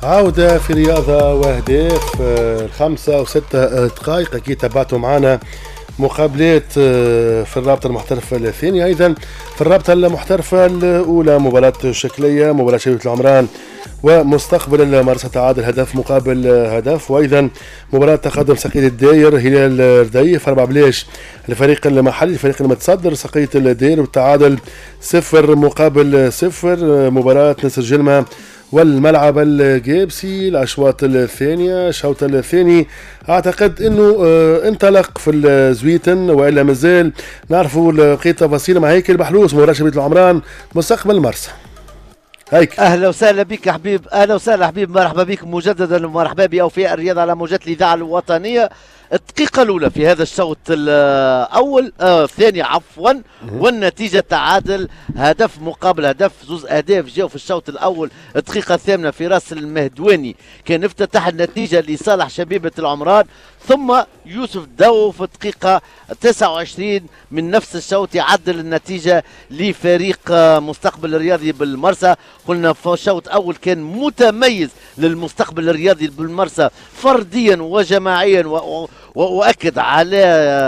عودة في رياضة وأهداف الخمسة وستة دقائق. أكيد تابعتوا معنا مقابلات في الرابطة المحترفة الثانية، أيضا في الرابطة المحترفة الأولى مباراة شكلية، مباراة شبيبة العمران ومستقبل المرسى تعادل هدف مقابل هدف، وأيضا مباراة تقدم سقية الداير هلال الرديف 4 بلاش الفريق المحلي الفريق المتصدر سقية الداير والتعادل 0 مقابل 0. مباراة نسر جلمة والملعب الجيبسي الاشواط الثانيه، الشوط الثاني اعتقد انه انطلق في الزويتن والا مازال نعرفوا لقيت تفاصيل مع هيكل بحلوس مباراه شبيبه العمران مستقبل مرسى. هيك اهلا وسهلا بك يا حبيب، اهلا وسهلا حبيب، مرحبا بك مجددا ومرحبا باوفياء الرياضه على موجات الاذاعه الوطنيه. الدقيقة الأولى في هذا الشوط الأول الثاني عفوا، والنتيجة تعادل هدف مقابل هدف، زوز أهداف جاوا في الشوط الأول. الدقيقة الثامنة في راس المهدواني كان افتتح النتيجة لصالح شبيبة العمران، ثم يوسف داو في الدقيقة 29 من نفس الشوط يعدل النتيجة لفريق مستقبل الرياضي بالمرسى. قلنا في الشوط الأول كان متميز للمستقبل الرياضي بالمرسى فرديا وجماعيا، وأكد على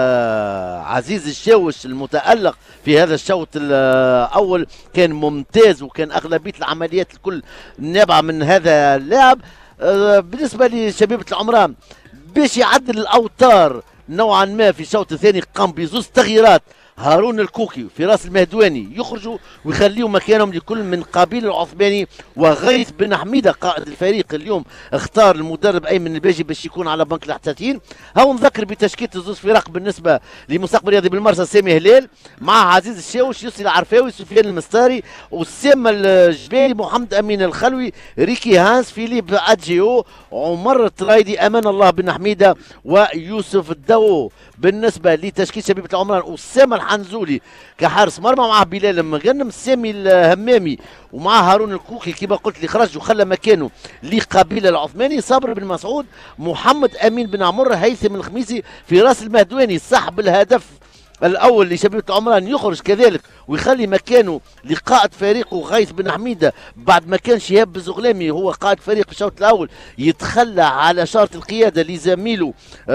عزيز الشاوش المتألق في هذا الشوط الأول كان ممتاز، وكان أغلبية العمليات الكل نابعة من هذا اللاعب. بالنسبة لشبيبة العمران باش يعدل الأوتار نوعا ما في الشوط الثاني قام بزوز تغييرات، هارون الكوكي في راس المهدواني يخرجوا ويخليوا مكانهم لكل من قابيل العثماني وغيث بن حميده قائد الفريق. اليوم اختار المدرب ايمن الباجي باش يكون على بنك الاحتياطيين. هاو نذكر بتشكيله الزوز فرق بالنسبه لمستقبل رياضي بالمرسى: سامي هلال مع عزيز الشاوش، يوسف العرفاوي، سفيان المستاري، اسامه الجبالي، محمد امين الخلوي، ريكي هانس، فيليب ادجيو، عمر الطرايدي، امان الله بن حميده، ويوسف الدو. بالنسبه لتشكيل شبيبه العمران: اسامه الحنزولي كحارس مرمى، مع بلال مغنم، سامي الهمامي، ومع هارون الكوكي كما قلت اللي خرج وخلى مكانه لقبيله العثماني، صابر بن مسعود، محمد امين بن عمر، هيثم الخميسي في راس المهدواني صاحب الهدف الاول لشبيبه العمران يخرج كذلك ويخلي مكانه لقائد فريقه غيث بن حميده، بعد ما كان شهاب بزغلامي هو قائد فريق في الشوط الاول يتخلى على شارة القياده لزميله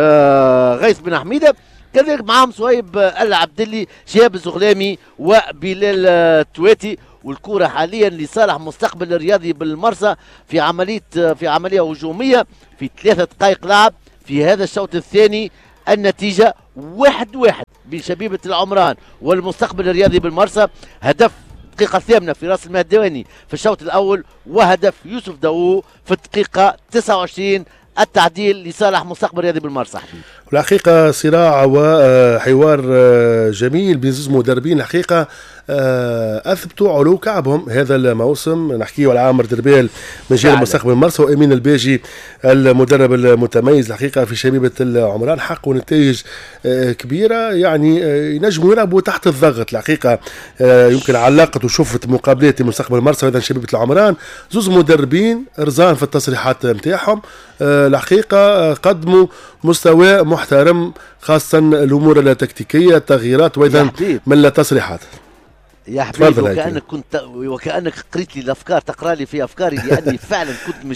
غيث بن حميده. كذلك معهم صهيب العبدلي، شهاب الزغلامي، وبلال التواتي. والكرة حاليا لصالح مستقبل الرياضي بالمرسى في عملية هجومية في 3 دقائق لعب في هذا الشوط الثاني. النتيجة 1-1 بين شبيبة العمران والمستقبل الرياضي بالمرسى. هدف الدقيقة الثامنة في راس المهدواني في الشوط الأول، وهدف يوسف داوو في الدقيقة 29 التعديل لصالح مستقبل رياضي بالمرسى. الحقيقة صراع وحوار جميل بين زوج مدربين الحقيقة اثبتوا علو كعبهم هذا الموسم. نحكيه على عامر دربيل من جهه المستقبل المرسى، وامين الباجي المدرب المتميز الحقيقه في شبيبه العمران، حققوا نتائج كبيره، يعني ينجموا يلعبوا تحت الضغط الحقيقه. يمكن علقت وشفت مقابلات مستقبل المرسى وايضا شبيبه العمران، زوز مدربين رزان في التصريحات نتاعهم الحقيقه قدموا مستوى محترم، خاصه الامور التكتيكيه، التغييرات وايضا من التصريحات. يا حبيبي وكأنك قريت لي الافكار، تقرا لي في افكاري، لاني فعلا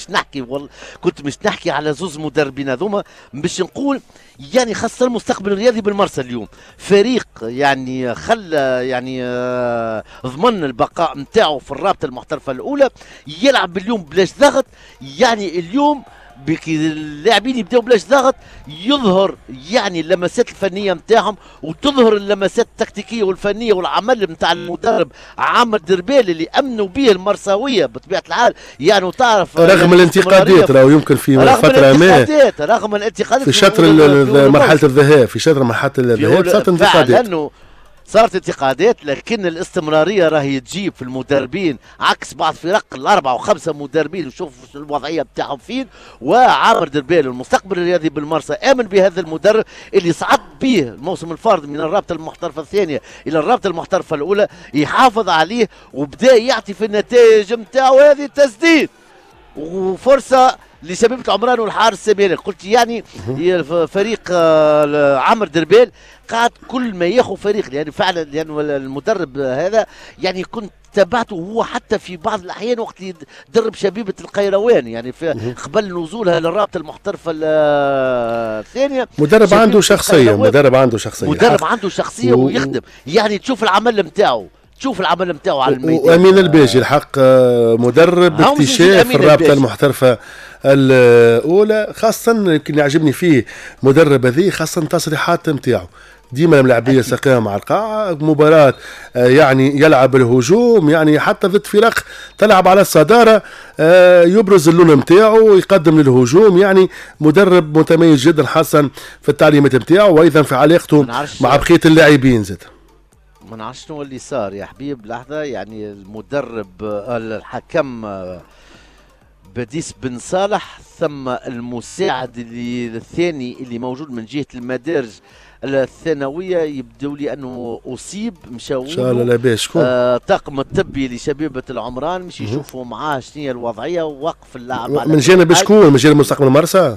كنت مش نحكي على زوز مدربين هذوما باش نقول يعني خاصة المستقبل الرياضي بالمرسى اليوم فريق يعني خلى يعني ضمن البقاء نتاعو في الرابطة المحترفة الأولى، يلعب اليوم بلاش ضغط. يعني اليوم اللاعبين يبداو بلاش ضغط، يظهر يعني اللمسات الفنيه نتاعهم وتظهر اللمسات التكتيكيه والفنيه والعمل نتاع المدرب عامر دربيل اللي امنوا به المرساويه بطبيعه الحال. يعني وتعرف رغم الانتقادات راهو يمكن في فتره ما، رغم الانتقادات في شطر مرحله الذهاب صارت انتقادات، صارت انتقادات، لكن الاستمراريه راهي تجيب في المدربين عكس بعض فرق الأربعة وخمسة مدربين وشوف الوضعيه بتاعهم فين. وعامر دربيل المستقبل الرياضي بالمرسى امن بهذا المدرب اللي صعد به الموسم الفارض من الرابطه المحترفه الثانيه الى الرابطه المحترفه الاولى، يحافظ عليه وبدا يعطي في النتائج نتاعو هذه التسديد وفرصه لشبيبة العمران والحارس سامي. قلت يعني فريق عمر دربيل قاعد كل ما ياخذ فريق، يعني فعلا يعني المدرب هذا يعني كنت تابعته هو حتى في بعض الاحيان وقت يدرب شبيبه القيروان، يعني في قبل نزولها للرابطه المحترفه الثانيه. مدرب عنده شخصيه، مدرب عنده شخصيه ويخدم، يعني تشوف العمل نتاعو، تشوف العمل نتاعو على الميدان. وامين الباجي الحق مدرب اكتشاف في الرابطه المحترفه الاولى، خاصه يمكن يعجبني فيه مدرب هذه خاصه التصريحات نتاعو، ديما الملاعبيه ساقيها مع القاعه، مباراه يعني يلعب الهجوم، يعني حتى ضد فرق تلعب على الصداره يبرز اللون نتاعو ويقدم للهجوم، يعني مدرب متميز جدا خاصه في التعليمات نتاعو وايضا في علاقته مع بقيه اللاعبين زاد. ما نعرفش شنو اللي صار يا حبيب لحظه، يعني المدرب الحكم بديس بن صالح، ثم المساعد الثاني اللي موجود من جهه المدارج الثانويه يبدو لي انه اصيب، مشاو ان شاء الله لاباس. شكون؟ طاقم الطبي لشبيبه العمران مش يشوفوا معاه شنو هي الوضعيه، ووقف اللاعب من جانب شكون؟ من جانب مستقبل المرسى؟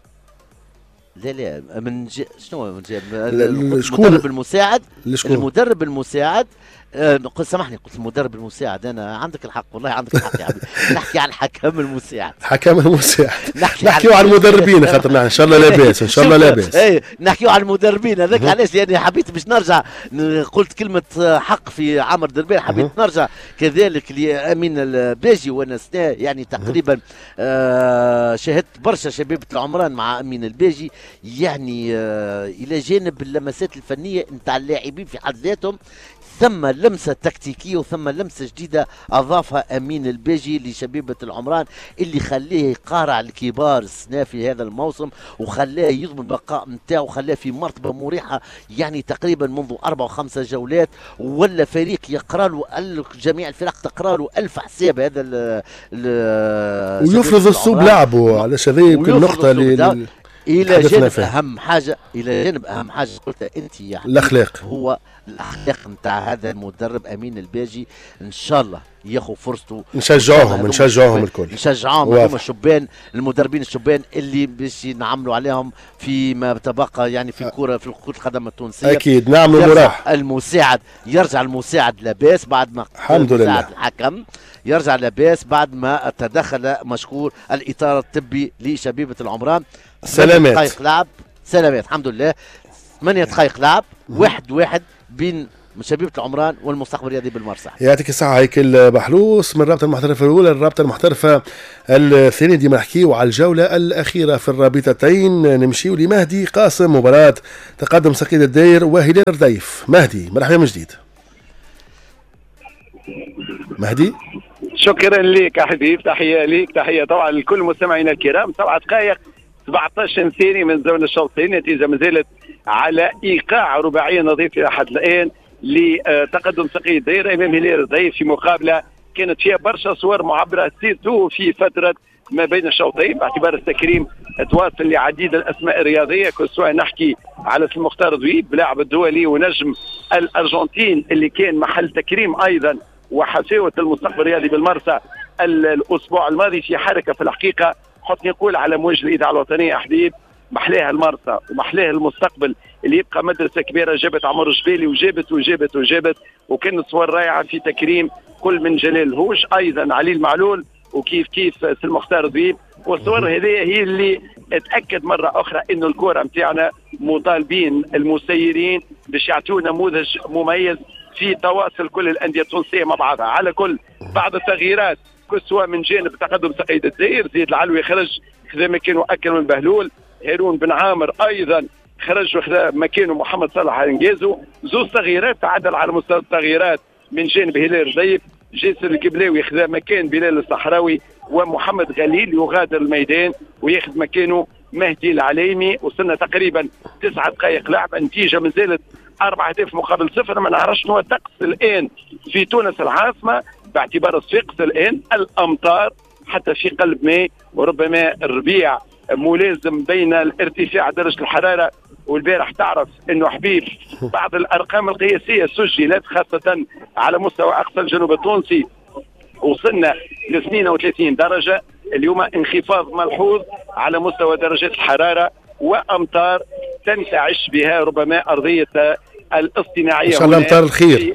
لا شنو من جانب المدرب المساعد. المدرب المساعد سامحني، قلت المدرب المساعد، انا عندك الحق والله عندك الحق يا حبيبي. نحكي عن الحكم المساعد. حكم المساعد. نحكيو عن المدربين خاطر ان شاء الله لاباس، ان شاء الله لاباس. اي نحكيو عن المدربين هذاك علاش، لاني حبيت باش نرجع قلت كلمه حق في عمر دربين، حبيت نرجع كذلك لامين الباجي، وانا يعني تقريبا شاهدت برشا شبيبه العمران مع امين الباجي، يعني الى جانب اللمسات الفنيه نتاع اللاعبين في حد ذاتهم، ثم لمسة تكتيكية وثم لمسة جديدة أضافها أمين الباجي لشبيبة العمران، اللي خليه يقارع الكبار السنة في هذا الموسم، وخلاه يضمن بقاء نتاعو، وخلاه في مرتبة مريحة، يعني تقريبا منذ 4 و5 جولات، ولا فريق يقرأ له جميع الفرق تقرأ له 1000 حساب هذا ويفرض الصوب لعبه، علاش هذه يمكن نقطة الى جانب اهم حاجه، الى جانب اهم حاجه قلتها انت يا حبيبي، الاخلاق، هو الاخلاق نتاع هذا المدرب امين الباجي. ان شاء الله ياخذ فرصته، نشجعوهم الكل، نشجعوهم هما الشبان، المدربين الشبان اللي باش نعملوا عليهم فيما تبقى، يعني في الكره، في كره القدم التونسيه. اكيد نعملوا مراح. يرجع المساعد لاباس بعد ما الحمد لله الحكم يرجع لاباس بعد ما تدخل مشكور الاطار الطبي لشبيبه العمران. سلامات. 8 دقائق لعب، سلامات الحمد لله. 8 دقائق لعب، 1-1 بين شبيبة العمران والمستقبل الرياضي بالمرسى. يعطيك الصحة هيكل بحلوس من الرابطة المحترفة الأولى للرابطة المحترفة الثانية. ديما نحكيو على الجولة الأخيرة في الرابطتين. نمشيو لمهدي قاسم، مباراة تقدم سقيد الداير وهلال رديف. مهدي مرحبا من جديد. مهدي شكرا لك يا حبيب، تحية لك، تحية طبعا لكل مستمعينا الكرام. 7 دقائق 17 ثانية من زمن الشوط الثاني، النتيجة ما زالت على ايقاع رباعية نظيفة لحد الآن لتقدم سقي الداير امام هلال رديف، في مقابلة كانت فيها برشا صور معبرة سيرتو في فترة ما بين الشوطين، باعتبار التكريم تواصل لعديد الاسماء الرياضيه، سواء نحكي على المختار ذويب لاعب الدولي ونجم الارجنتين اللي كان محل تكريم ايضا وحفاوه المستقبل الرياضي بالمرسى الاسبوع الماضي، في حركه في الحقيقه حطني نقول على موج الاذاعه الوطنيه حبيب، محلاها المرسى ومحلاها المستقبل اللي يبقى مدرسه كبيره، جابت عمر جبالي وجابت وكانت صور رائعه في تكريم كل من جلال الهوش، ايضا علي المعلول وكيف المختار ذيب. والصور هذه هي اللي اتاكد مره اخرى انه الكره نتاعنا مطالبين المسيرين باش يعطوا نموذج مميز في تواصل كل الانديه التونسيه مع بعضها. على كل بعض التغييرات سواء من جانب تقدم سقيد الداير، زيد العلوي خرج خذا مكانه اكل من بهلول، هارون بن عامر ايضا خرج وخذا مكانه محمد صالح انجازو. زوج تغييرات تعدل على مستوى التغييرات من جانب هلال رديف، جاسر الكبلاوي خذا مكان بلال الصحراوي، ومحمد غليل يغادر الميدان وياخذ مكانه مهدي العليمي. وصلنا تقريبا 9 دقائق لعب، النتيجه ما زالت 4 أهداف مقابل 0. ما نعرفش شنو الطقس الان في تونس العاصمه باعتبار الصفاقس الان الامطار حتى في قلب ماء، وربما الربيع ملازم بين الارتفاع درجه الحراره. والبارح تعرف انه حبيب بعض الارقام القياسيه سجلت خاصه على مستوى اقصى الجنوب التونسي، وصلنا ل 32 درجه. اليوم انخفاض ملحوظ على مستوى درجات الحراره وامطار تنتعش بها ربما ارضيه الاصطناعيه. ان شاء الله امطار الخير،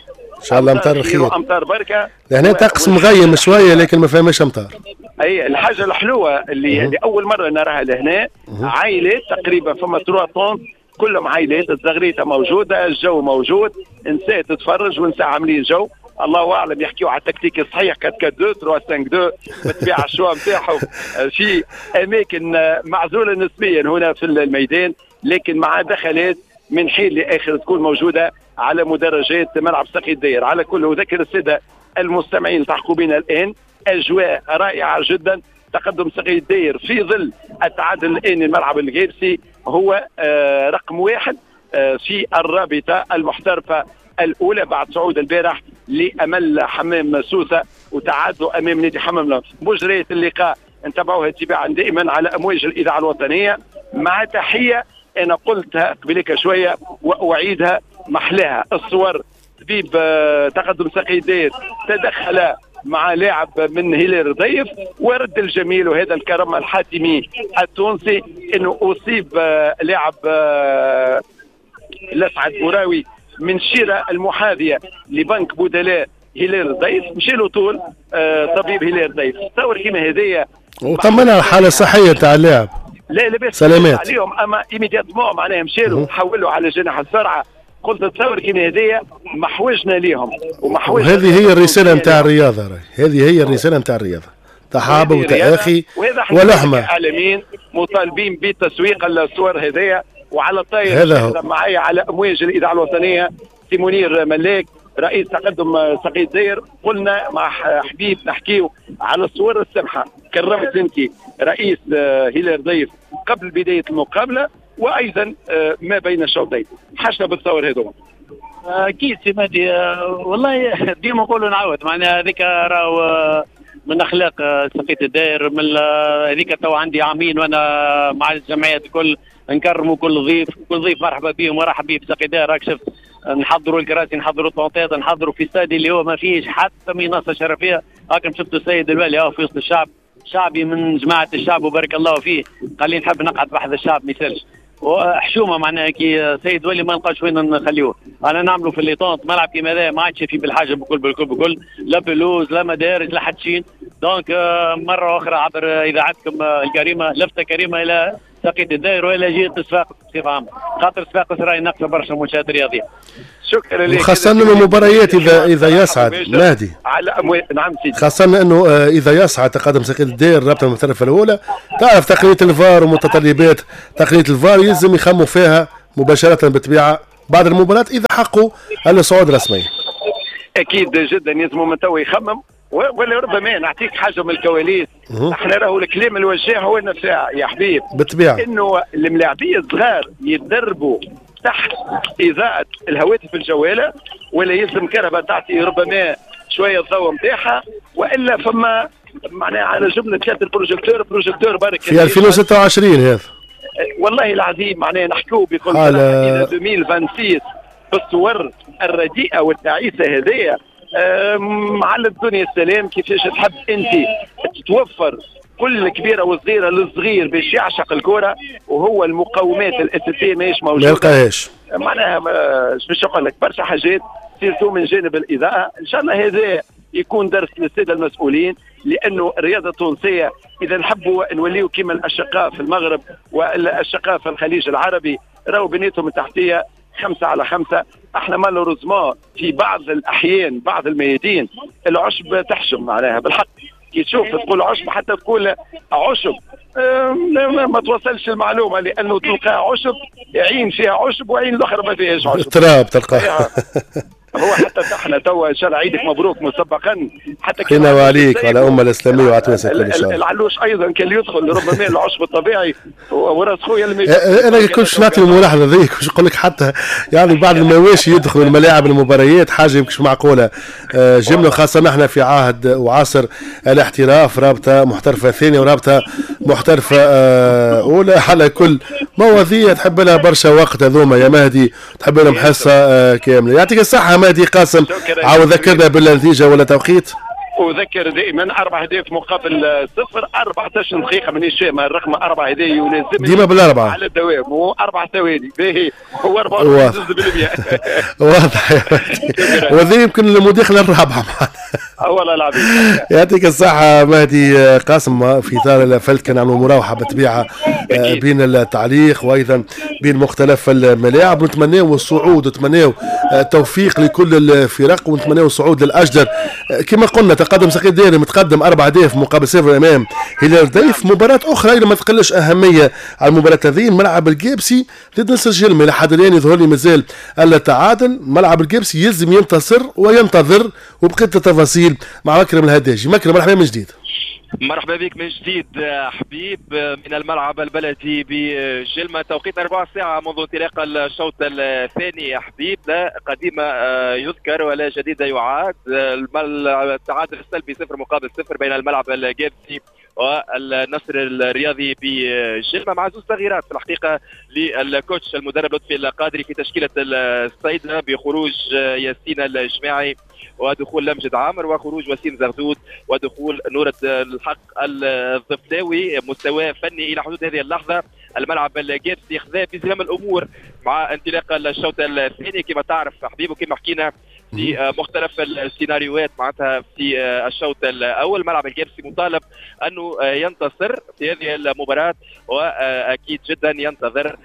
شاء الله امطار خير. امطار بركه. هنا طقس مغيم شويه لكن ما فهمش امطار. اي الحاجه الحلوه اللي اول مره نراها لهنا عائلات تقريبا فما 3 طون كلهم عائلات، الزغريته موجوده، الجو موجود، نساء تتفرج ونساء عاملين جو. الله اعلم يحكيوا على التكتيك الصحيح 4 4 2 3 5 2 بالطبيعه الشوا نتاعهم في اماكن معزوله نسبيا هنا في الميدان، لكن مع دخلات من حين لاخر تكون موجوده على مدرجات ملعب ساقي الداير. على كل اذكر الساده المستمعين التحقوا بنا الان اجواء رائعه جدا. تقدم ساقي الداير في ظل التعادل الان الملعب الجيبسي هو رقم 1 في الرابطه المحترفه الاولى بعد صعود البارح لامل حمام سوسه وتعادله امام نادي حمام. مجريات اللقاء نتابعوها تباعا دائما على امواج الاذاعه الوطنيه. مع تحيه انا قلتها قبلك شويه واعيدها محلاها الصور. طبيب تقدم ساقي الداير تدخل مع لاعب من هلال ضيف ورد الجميل، وهذا الكرم الحاتمي التونسي انه اصيب لاعب الاسعد براوي من شيرة المحاذيه لبنك بدلاء هلال ضيف، مشي له طول طبيب هلال ضيف. تصور كيما هذيا وطمنا الحاله الصحيه تاع اللاعب. لا لاباس سلامات عليهم، اما ايميدياتمون معناها مشى له حولوا على جناح السرعه. قلت تصور كيما هذيا محوجنا ليهم وهذه هي الرساله نتاع الرياضه، هذه هي الرساله نتاع الرياضه، تحابب وتآخي ولحمه. العالمين مطالبين بتسويق الصور هذيا. وعلى الطاير هذا معايا على امواج الاذاعه الوطنيه سي منير ملاك رئيس تقدم ساقي الداير. قلنا مع حبيب نحكيو على الصور السمحه. كرمت انت رئيس هلال ضيف قبل بدايه المقابله وايضا ما بين الشوطين. حاجه بالتصور هذوما اكيد سي مهدي. والله ديما نقولوا نعاود معناها هذيك راهو من اخلاق ساقية الداير. من هذيك تو عندي عامين وانا مع الجمعيات الكل نكرموا كل ضيف مرحبا بهم ورحب به في ساقية الداير. راك شفت نحضروا الكراسي، نحضروا الطونطات، نحضروا في استادي اللي هو ما فيش حتى منصه شرفيه. هاكم شفتوا السيد الوالي في وسط الشعب، شعبي من جماعه الشعب وبارك الله فيه، قال لي نحب نقعد بحث الشعب ما يسالش. وحشومه معناها كي سيد ولي ما نلقاش وين نخليوه. انا نعملوا في الليطونت ملعب كيما هذا ما عادش فيه بالحاجه بكل لا بلوز لا مدارج لا حتى شيء. دونك مره اخرى عبر اذاعتكم الكريمه لفته كريمه الى ساقية الداير والى جهه الصفاقس بصفه عامه، خاطر الصفاقس راهي ناقصه برشا منشات رياضيه. شكرا لك. خاصة انه المباريات اذا يصعد مهدي على نعم سيدي، خاصة انه اذا يصعد تقدم ساقية الداير الرابطة المحترفة الاولى، تعرف تقنية الفار ومتطلبات تقنية الفار يلزم يخموا فيها مباشرة بالطبيعة بعد المباراة اذا حقوا الصعود رسميا. اكيد جدا يلزموا من تو يخمم. ولا ربما نعطيك حاجه من الكواليس. احنا راهو الكلام الوجيه هو النفع يا حبيب بالطبيعه، انه الملاعبيه الصغار يتدربوا تحت اضاءه الهواتف الجواله، ولا يلزم كهرباء تعطي ربما شويه الضوء نتاعها، والا فما معناها على جمله 3 بروجيكتور برك في 2026 هذا. والله العظيم معناها نحكوا بكل صراحه الى 2026 بالصور الرديئه والتعيسه هذيا. على الدنيا السلام. كيفاش تحب انت تتوفر كل كبيره وصغيره للصغير باش يعشق الكره وهو المقومات الاساسيه ماهيش موجوده، ما يلقاهاش معناها باش نقول لك برشا حاجات سيرتو من جانب الاذاعه. ان شاء الله هذا يكون درس للساده المسؤولين، لانه الرياضه التونسيه اذا نحبوا نوليو كما الاشقاء في المغرب والاشقاء في الخليج العربي راهو بنيتهم التحتيه 5 على 5. احنا مالوريزمون في بعض الاحيان بعض الميادين العشب تحشم معناها بالحق. كي تشوف تقول عشب حتى تقول عشب ما توصلش المعلومه، لانه تلقى عشب عين فيها عشب وعين الاخرى ما فيهاش عشب. تراب تلقاه. هو حتى احنا توا ان شاء الله عيدك مبروك مسبقا. حتى فينا وعليك وعلى الامه الاسلاميه وعلى تونس الكل ان شاء الله. العلوش ايضا كان يدخل ربما العشب الطبيعي وراس خويا انا كنت نعطي الملاحظه ذيك باش نقول لك حتى يعني بعض المواشي يدخلوا الملاعب المباريات حاجه مش معقوله. جمله خاصه نحن في عهد وعصر الاحتراف، رابطه محترفه ثانيه ورابطه محترفه اولى، على كل مواضيع تحب لها برشا وقت هذوما يا مهدي، تحب لهم حصه كامله. يعطيك الصحه مهدي قاسم. عاود ذكرنا بالنتيجه ولا توقيت. اذكر دائما 4 اهداف مقابل 0، 14 دقيقه مانيش فاهم الرقم 4 هذا يلازم ديما بالاربعه على الدوام، و4 ثواني باهي هو 4% واضح. وهذه يمكن المداخله الرابعه والله العظيم. يعطيك الصحة مهدي قاسم. في إطار الفلت كان عملوا مراوحة بالطبيعة بين التعليق وأيضا بين مختلف الملاعب. نتمناو الصعود ونتمناو التوفيق لكل الفرق ونتمناو الصعود للأجدر. كما قلنا تقدم سقيط ديري متقدم 4 أهداف مقابل 0 أمام هلال ضيف. مباراة أخرى أيضا ما تقلش أهمية على المباراة هذه، الملعب القابسي ضد نصر جلمي. لحد الآن يظهر لي مازال التعادل. ملعب القابسي يلزم ينتصر وينتظر، وبقيت التفاصيل مع مكرم الهداجي. مكرم مرحبا من جديد. مرحبا بك من جديد حبيب من الملعب البلدي بجلمة. توقيت 4 ساعة منذ انطلاق الشوط الثاني حبيب. لا قديم يذكر ولا جديد يعاد. التعادل السلبي 0 مقابل 0 بين الملعب القابسي والنصر الرياضي بجلمة، مع 2 تغييرات في الحقيقة للكوتش المدرب لطفي القادري في تشكيلة الصيدلة، بخروج ياسين الجماعي ودخول لمجد عامر وخروج وسيم زغدود ودخول نور الحق الضفلاوي. مستوى فني الى حدود هذه اللحظه الملعب القابسي خذا بزمام الامور مع انطلاق الشوط الثاني كما تعرف حبيب، وكما حكينا في مختلف السيناريوهات معناتها في الشوط الاول. الملعب القابسي مطالب انه ينتصر في هذه المباراه، واكيد جدا ينتظر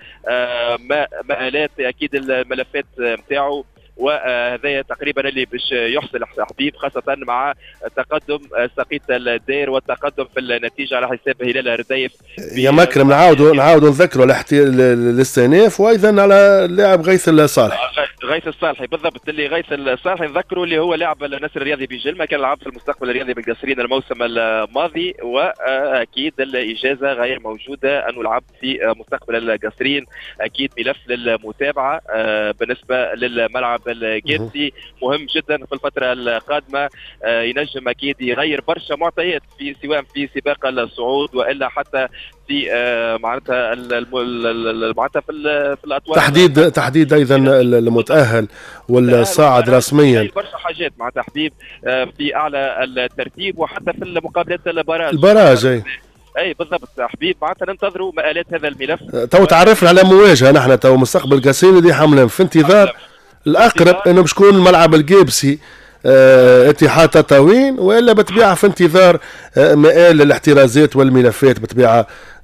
مآلات اكيد الملفات نتاعو، وهذا تقريبا اللي باش يحصل حبيب، خاصة مع تقدم سقيط الدير والتقدم في النتيجة على حساب هلال الرديف. يا مكرم نعاودوا نذكروا الاستئناف وايضا على اللاعب غيث الصالحي. غيث الصالحي بالضبط، اللي غيث الصالحي نذكروا اللي هو لاعب النصر الرياضي بجلمة، كان لعب في المستقبل الرياضي بالقصرين الموسم الماضي، واكيد الاجازة غير موجودة انه لعب في مستقبل القصرين. اكيد ملف للمتابعة بالنسبة للملعب القابسي مهم جدا في الفترة القادمة. ينجم أكيد يغير برشا معطيات في سواء في سباق الصعود وإلا حتى في معناتها معناتها في الأطوار، تحديد أيضا المتأهل والصاعد رسميا. برشا حاجات مع تحديد في أعلى الترتيب وحتى في المقابلات البراج. اي بالضبط حبيب، معناتها ننتظروا مآلات هذا الملف. تو تعرفنا على مواجهة نحن تو مستقبل قاسين اللي حملين في انتظار الاقرب انه باش يكون الملعب القابسي اتحاد تطاوين، والا بطبيعه في انتظار مآل الاحترازات والملفات بطبيعه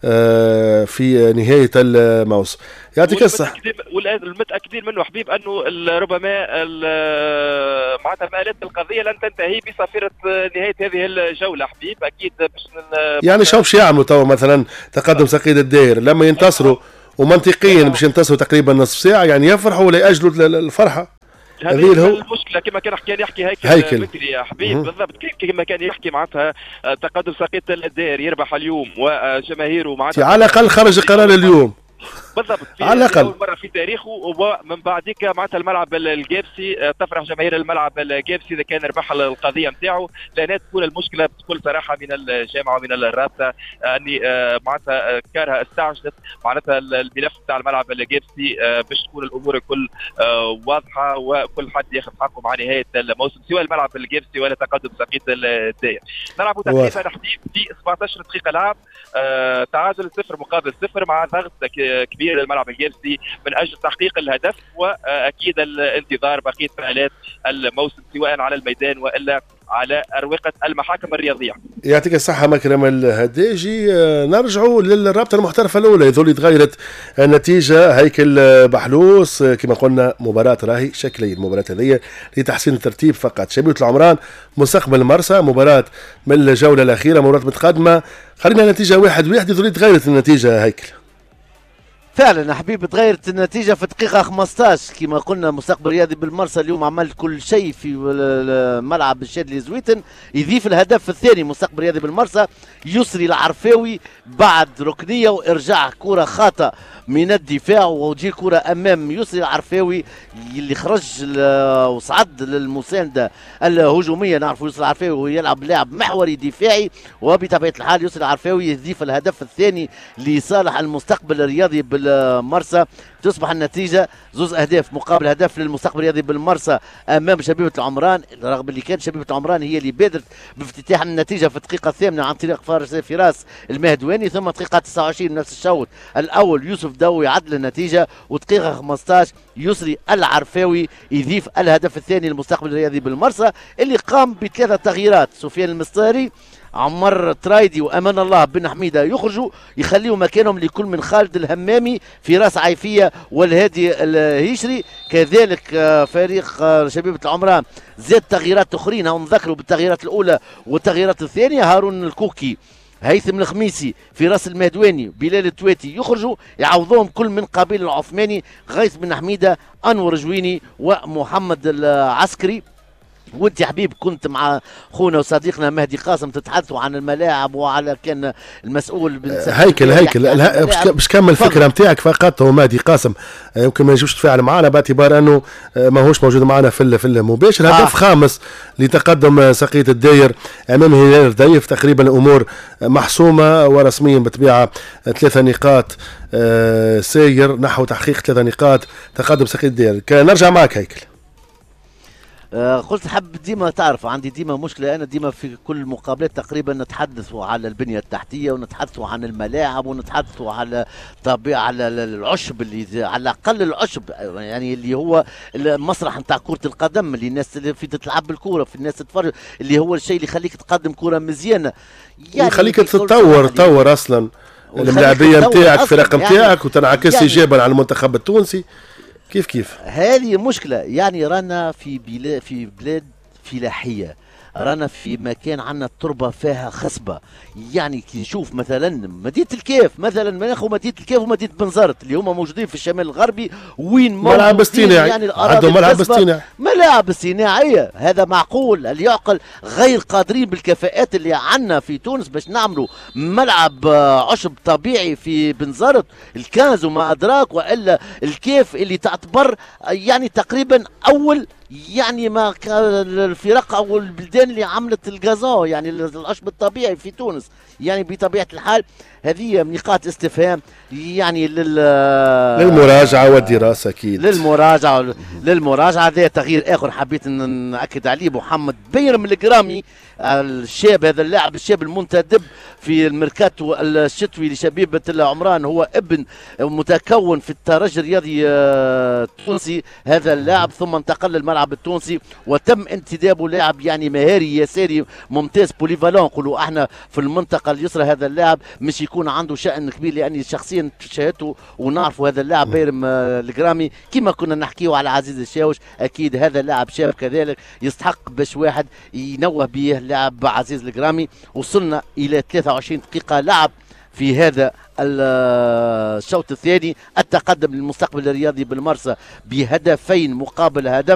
في نهايه الموسم. يعطيك الصحه. والمتاكدين منه حبيب انه ربما معناتها مآلات القضيه لن تنتهي بصافره نهايه هذه الجوله حبيب. اكيد باش يعني شو باش يعملوا تو مثلا تقدم سقيط الدائر لما ينتصروا ومنطقيا باش ينتصروا تقريبا نصف ساعه، يعني يفرحوا ولا ياجلوا الفرحه؟ هذه المشكله كما كان يحكي هيكل بكري يا حبيب. بالضبط كما كان يحكي معناتها تقدم سقيط الدائر يربح اليوم وجماهيره معناتها على الاقل خرج قرار اليوم بالضبط على الأقل أول مرة في تاريخه، ومن بعدك معناتها الملعب القابسي تفرح جماهير الملعب القابسي إذا كان ربح القضية نتاعو، لأن تكون المشكلة بكل صراحة من الجامعة ومن الرابطة أني معناتها كارها استعجلت معناتها الملف نتاع الملعب القابسي باش تكون الأمور الكل واضحة وكل حد ياخذ حقه مع نهاية الموسم، سواء الملعب القابسي ولا تقدم سقيط الدائر. نلعبوا تقريبا حديث في 17 دقيقة لعب، تعادل 0 مقابل 0 مع ضغط كبير للملعب القابسي من اجل تحقيق الهدف، واكيد الانتظار بقيه فعاليات الموسم سواء على الميدان والا على اروقه المحاكم الرياضيه. يعطيك الصحه مكرم الهداجي. نرجعوا للرابطه المحترفه الاولى، يظل تغيرت النتيجه. هيكل بحلوس كما قلنا مباراه راهي شكلين، مباراه هذه لتحسين الترتيب فقط. شبيبه العمران مستقبل مرسى مباراه من الجوله الاخيره، مباراه متقدمه. خلينا نتيجه 1-1. يظل تغيرت النتيجه هيكل فعلا حبيب، تغيرت النتيجة في دقيقة 15 كما قلنا. مستقبل رياضي بالمرسى اليوم عمل كل شيء في ملعب الشادلي زويتن، يضيف الهدف الثاني مستقبل رياضي بالمرسى يسري العرفاوي بعد ركنية وإرجاع كرة خاطئة من الدفاع، وتجي كرة أمام يسري العرفاوي اللي خرج وصعد للمساندة الهجومية. نعرف يسري العرفاوي وهو يلعب لاعب محوري دفاعي، وبطبيعة الحال يسري العرفاوي يضيف الهدف الثاني لصالح المستقبل الرياضي بالمرسى تصبح النتيجة 2 أهداف مقابل هدف للمستقبل الرياضي بالمرسى أمام شبيبة العمران، رغم اللي كانت شبيبة العمران هي اللي بادرت بافتتاح النتيجة في الدقيقة 8 عن طريق فراس المهدواني، ثم دقيقة 29 نفس الشوط الأول يوسف دوي عدل النتيجة، ودقيقة 15 يسري العرفاوي يضيف الهدف الثاني للمستقبل الرياضي بالمرسى اللي قام ب3 تغييرات. سفيان المستاري، عمر ترايدي وامان الله بن حميده يخرجوا يخليوا مكانهم لكل من خالد الهمامي، فراس عيفيه والهادي الهيشري. كذلك فريق شبيبه العمران زاد تغييرات اخرين، نذكروا بالتغييرات الاولى والتغييرات الثانيه. هارون الكوكي، هيثم الخميسي، فراس المهدواني، بلال التواتي يخرجوا يعوضوهم كل من قابيل العثماني، غيث بن حميده، انور جويني ومحمد العسكري. وانت يا حبيب كنت مع خونا وصديقنا مهدي قاسم تتحدثوا عن الملاعب وعلى كان المسؤول هيكل باش كمل الفكره نتاعك فقط. هو مهدي قاسم يمكن ما يجوش تفاعل معنا باعتبار انه ماهوش موجود معنا في المباشر. هدف خامس لتقدم سقية الداير امام هلال رديف، تقريبا الامور محسومه ورسميا بطبيعه 3 نقاط ساير نحو تحقيق 3 نقاط تقدم سقية الداير. نرجع معك هيكل. قلت حب ديما تعرف عندي ديما مشكلة، أنا ديما في كل مقابلات تقريبا نتحدثوا على البنية التحتية ونتحدثوا عن الملاعب ونتحدثوا على طبيعة على العشب اللي على الأقل العشب يعني اللي هو المسرح نتاع كرة القدم اللي الناس اللي في تلعب بالكورة في الناس تتفرج، اللي هو الشيء اللي يخليك تقدم كورة مزيانة يعني يخليك تطور أصلا الملاعبية نتاعك الفرق نتاعك وتنعكس إيجابا على المنتخب التونسي. كيف هذه مشكلة يعني رانا في بلاد فلاحية، رانا في مكان عنا التربة فيها خصبة. يعني كي نشوف مثلا مدينة الكيف، مثلا ناخذ مدينة الكيف ومدينة بنزرت اللي هما موجودين في الشمال الغربي وين ملعب اصطناعي، يعني عندهم ملاعب اصطناعية. هذا معقول؟ اللي يعقل غير قادرين بالكفاءات اللي عنا في تونس باش نعملوا ملعب عشب طبيعي في بنزرت الكنز وما ادراك، والا الكيف اللي تعتبر يعني تقريبا اول يعني ما الفرق او البلدان اللي عملت الغازون يعني العشب الطبيعي في تونس. يعني بطبيعه الحال هذه نقاط استفهام يعني للمراجعه والدراسه اكيد للمراجعه. هذا تغيير اخر حبيت ان ناكد عليه، محمد بيرم الجرامي الشاب، هذا اللاعب الشاب المنتدب في الميركاتو الشتوي لشبيبه العمران، هو ابن متكون في الترجي الرياضي التونسي هذا اللاعب، ثم انتقل للملعب التونسي وتم انتدابه لاعب يعني مهاري يساري ممتاز بوليفالون نقولوا احنا في المنطقه اليسرى. هذا اللاعب مش يكون عنده شأن كبير لاني شخصيا شاهدته ونعرفوا هذا اللاعب بيرم الجرامي كما كنا نحكيه على عزيز الشاوش. اكيد هذا اللاعب شاب كذلك يستحق باش واحد ينوه به لاعب عزيز الجرامي. وصلنا الى 23 دقيقه لعب في هذا الشوط الثاني، التقدم للمستقبل الرياضي بالمرسى ب2 مقابل هدف.